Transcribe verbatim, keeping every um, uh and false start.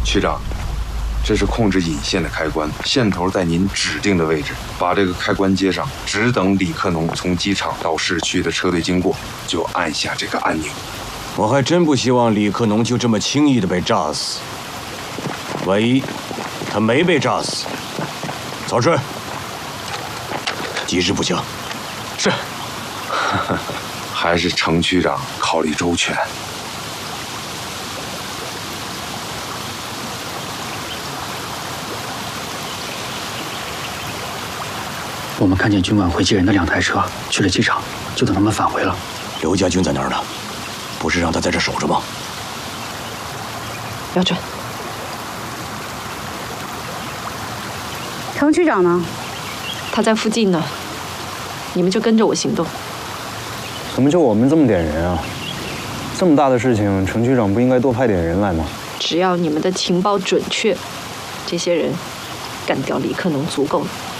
区长，这是控制引线的开关，线头在您指定的位置，把这个开关接上，只等李克农从机场到市区的车队经过，就按下这个按钮。 我还真不希望李克农就这么轻易的被炸死。万一他没被炸死，曹顺，及时补枪。 是。 还是程区长考虑周全。 我们看见军管会接人的两台车去了机场，就等他们返回了。 刘家军在哪儿呢？不是让他在这守着吗？ 姚准， 程区长呢？ 他在附近呢。你们就跟着我行动。 怎么就我们这么点人啊？这么大的事情，程区长不应该多派点人来吗？ 只要你们的情报准确，这些人干掉李克农足够了。